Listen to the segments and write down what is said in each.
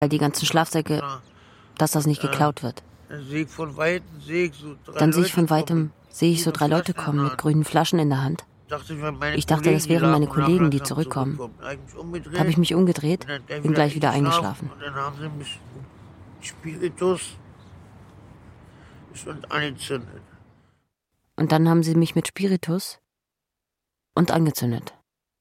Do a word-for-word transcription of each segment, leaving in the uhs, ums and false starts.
weil die ganzen Schlafsäcke, Ja. dass das nicht Ja. geklaut wird. Dann sehe ich von Weitem, sehe ich so drei Dann sehe ich Leute von Weitem, kommen, sehe ich so grüne drei Leute Flaschen in kommen der mit Hand. grünen Flaschen in der Hand. Dachte ich, meine Ich dachte, Kollegen, das wären meine die langsam Kollegen, die langsam zurückkommen. zurückkommen. Eigentlich umgedreht. Da habe ich mich umgedreht, Und dann bin gleich wieder eingeschlafen. eingeschlafen. Und dann haben sie mich Spiritus und angezündet. Und dann haben sie mich mit Spiritus und angezündet.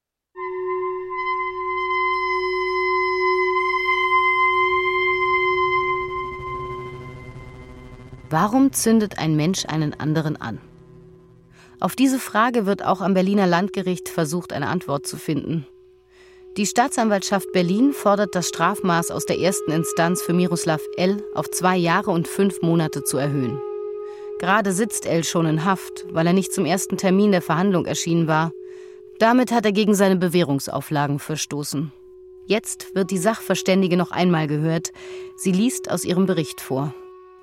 Warum zündet ein Mensch einen anderen an? Auf diese Frage wird auch am Berliner Landgericht versucht, eine Antwort zu finden. Die Staatsanwaltschaft Berlin fordert das Strafmaß aus der ersten Instanz für Miroslav L. auf zwei Jahre und fünf Monate zu erhöhen. Gerade sitzt L. schon in Haft, weil er nicht zum ersten Termin der Verhandlung erschienen war. Damit hat er gegen seine Bewährungsauflagen verstoßen. Jetzt wird die Sachverständige noch einmal gehört. Sie liest aus ihrem Bericht vor.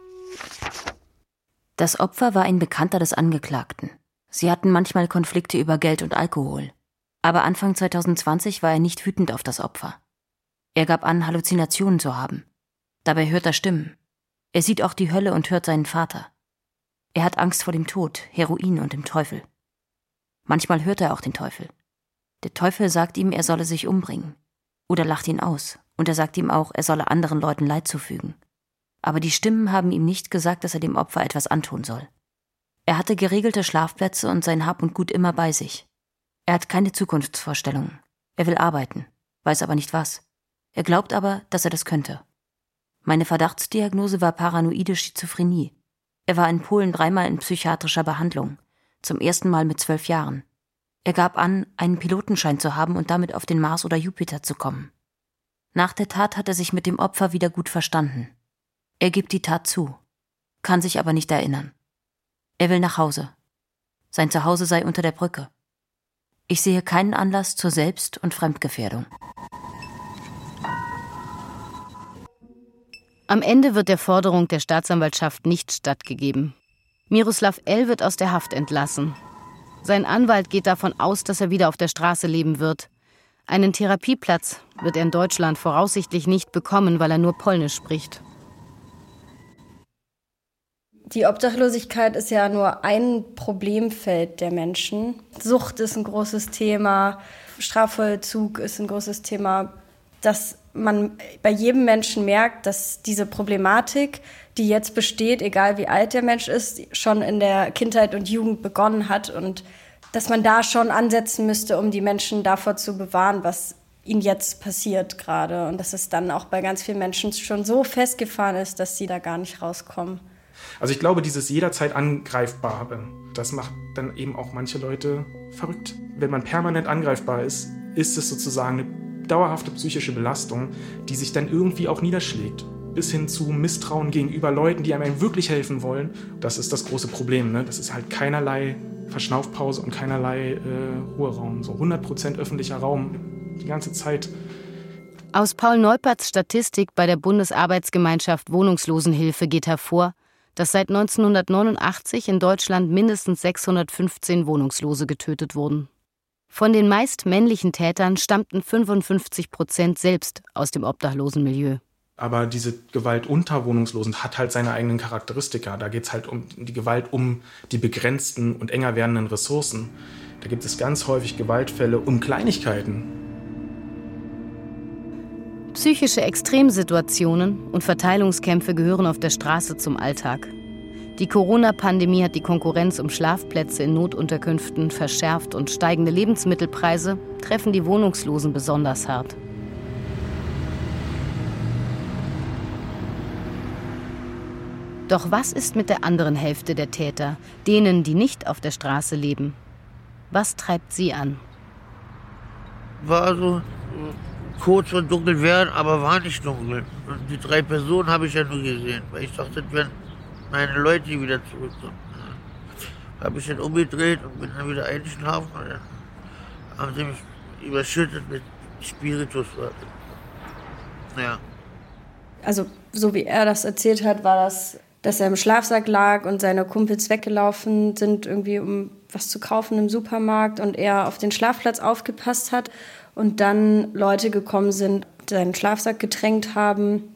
Das Opfer war ein Bekannter des Angeklagten. Sie hatten manchmal Konflikte über Geld und Alkohol. Aber Anfang zwanzig zwanzig war er nicht wütend auf das Opfer. Er gab an, Halluzinationen zu haben. Dabei hört er Stimmen. Er sieht auch die Hölle und hört seinen Vater. Er hat Angst vor dem Tod, Heroin und dem Teufel. Manchmal hört er auch den Teufel. Der Teufel sagt ihm, er solle sich umbringen. Oder lacht ihn aus. Und er sagt ihm auch, er solle anderen Leuten Leid zufügen. Aber die Stimmen haben ihm nicht gesagt, dass er dem Opfer etwas antun soll. Er hatte geregelte Schlafplätze und sein Hab und Gut immer bei sich. Er hat keine Zukunftsvorstellungen. Er will arbeiten, weiß aber nicht was. Er glaubt aber, dass er das könnte. Meine Verdachtsdiagnose war paranoide Schizophrenie. Er war in Polen dreimal in psychiatrischer Behandlung, zum ersten Mal mit zwölf Jahren. Er gab an, einen Pilotenschein zu haben und damit auf den Mars oder Jupiter zu kommen. Nach der Tat hat er sich mit dem Opfer wieder gut verstanden. Er gibt die Tat zu, kann sich aber nicht erinnern. Er will nach Hause. Sein Zuhause sei unter der Brücke. Ich sehe keinen Anlass zur Selbst- und Fremdgefährdung. Am Ende wird der Forderung der Staatsanwaltschaft nicht stattgegeben. Miroslav L. wird aus der Haft entlassen. Sein Anwalt geht davon aus, dass er wieder auf der Straße leben wird. Einen Therapieplatz wird er in Deutschland voraussichtlich nicht bekommen, weil er nur Polnisch spricht. Die Obdachlosigkeit ist ja nur ein Problemfeld der Menschen. Sucht ist ein großes Thema, Strafvollzug ist ein großes Thema. Dass man bei jedem Menschen merkt, dass diese Problematik, die jetzt besteht, egal wie alt der Mensch ist, schon in der Kindheit und Jugend begonnen hat und dass man da schon ansetzen müsste, um die Menschen davor zu bewahren, was ihnen jetzt passiert gerade. Und dass es dann auch bei ganz vielen Menschen schon so festgefahren ist, dass sie da gar nicht rauskommen. Also ich glaube, dieses jederzeit Angreifbare, das macht dann eben auch manche Leute verrückt. Wenn man permanent angreifbar ist, ist es sozusagen eine dauerhafte psychische Belastung, die sich dann irgendwie auch niederschlägt. Bis hin zu Misstrauen gegenüber Leuten, die einem wirklich helfen wollen. Das ist das große Problem, ne? Das ist halt keinerlei Verschnaufpause und keinerlei äh, Ruheraum. So hundert Prozent öffentlicher Raum die ganze Zeit. Aus Paul Neuperts Statistik bei der Bundesarbeitsgemeinschaft Wohnungslosenhilfe geht hervor, dass seit neunzehnhundertneunundachtzig in Deutschland mindestens sechshundertfünfzehn Wohnungslose getötet wurden. Von den meist männlichen Tätern stammten fünfundfünfzig Prozent selbst aus dem Obdachlosenmilieu. Aber diese Gewalt unter Wohnungslosen hat halt seine eigenen Charakteristika. Da geht es halt um die Gewalt um die begrenzten und enger werdenden Ressourcen. Da gibt es ganz häufig Gewaltfälle um Kleinigkeiten. Psychische Extremsituationen und Verteilungskämpfe gehören auf der Straße zum Alltag. Die Corona-Pandemie hat die Konkurrenz um Schlafplätze in Notunterkünften verschärft und steigende Lebensmittelpreise treffen die Wohnungslosen besonders hart. Doch was ist mit der anderen Hälfte der Täter, denen, die nicht auf der Straße leben? Was treibt sie an? War so kurz vor dunkel werden, aber war nicht dunkel. Und die drei Personen habe ich ja nur gesehen, weil ich dachte, das wären meine Leute, die wieder zurückkommen. Habe ich dann umgedreht und bin dann wieder eingeschlafen. Und dann haben sie mich überschüttet mit Spiritus. Ja. Also so wie er das erzählt hat, war das, dass er im Schlafsack lag und seine Kumpels weggelaufen sind, irgendwie um was zu kaufen im Supermarkt und er auf den Schlafplatz aufgepasst hat und dann Leute gekommen sind, seinen Schlafsack getränkt haben.